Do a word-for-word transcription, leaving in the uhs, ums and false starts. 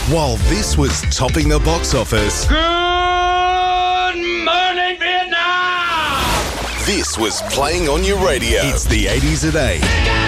While this was topping the box office, Good morning, Vietnam! this was playing on your radio. It's the eighties at eight.